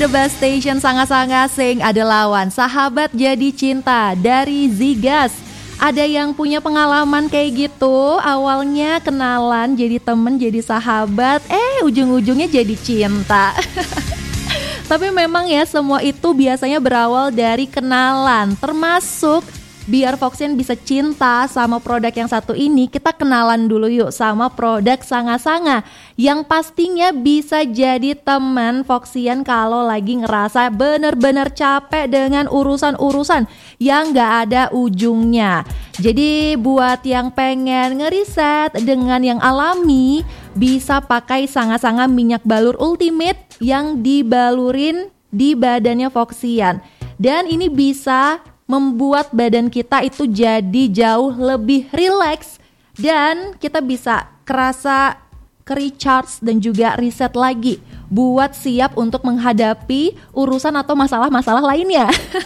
The Best Station Sanga-Sanga Sing Ada Lawan, Sahabat Jadi Cinta dari Zigas. Ada yang punya pengalaman kayak gitu, awalnya kenalan, jadi temen, jadi sahabat, ujung-ujungnya jadi cinta. Tapi memang ya semua itu biasanya berawal dari kenalan, termasuk biar Foxian bisa cinta sama produk yang satu ini, kita kenalan dulu yuk sama produk Sanga-Sanga yang pastinya bisa jadi teman Foxian kalau lagi ngerasa bener-bener capek dengan urusan-urusan yang gak ada ujungnya. Jadi buat yang pengen ngeriset dengan yang alami, bisa pakai Sanga-Sanga minyak balur ultimate yang dibalurin di badannya Foxian. Dan ini bisa membuat badan kita itu jadi jauh lebih rileks dan kita bisa kerasa recharge dan juga reset lagi buat siap untuk menghadapi urusan atau masalah-masalah lainnya.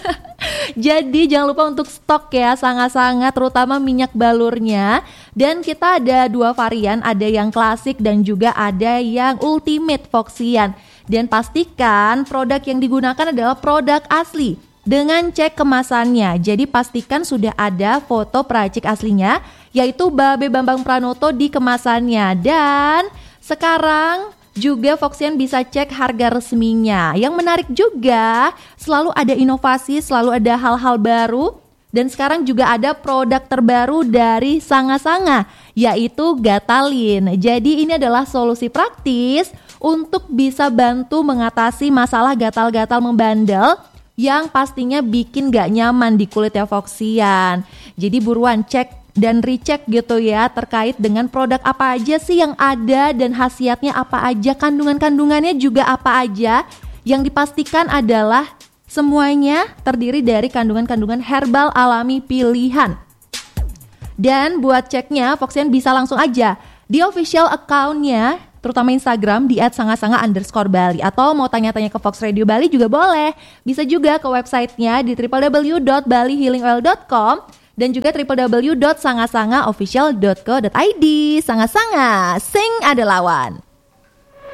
Jadi jangan lupa untuk stok ya Sanga-Sanga, terutama minyak balurnya. Dan kita ada 2 varian, ada yang klasik dan juga ada yang ultimate Foxian. Dan pastikan produk yang digunakan adalah produk asli dengan cek kemasannya. Jadi pastikan sudah ada foto peracik aslinya, yaitu Babe Bambang Pranoto di kemasannya. Dan sekarang juga Foxian bisa cek harga resminya. Yang menarik juga, selalu ada inovasi, selalu ada hal-hal baru. Dan sekarang juga ada produk terbaru dari Sanga-Sanga, yaitu Gatalin. Jadi ini adalah solusi praktis untuk bisa bantu mengatasi masalah gatal-gatal membandel yang pastinya bikin gak nyaman di kulit ya Foxian. Jadi buruan cek dan recheck gitu ya terkait dengan produk apa aja sih yang ada dan khasiatnya apa aja, kandungan-kandungannya juga apa aja. Yang dipastikan adalah semuanya terdiri dari kandungan-kandungan herbal alami pilihan. Dan buat ceknya Foxian bisa langsung aja di official account-nya, terutama Instagram di @sanga-sanga_Bali, atau mau tanya-tanya ke Fox Radio Bali juga boleh. Bisa juga ke websitenya di www.balihealingoil.com dan juga www.sangasangaofficial.co.id. Sanga-Sanga, sing ada lawan.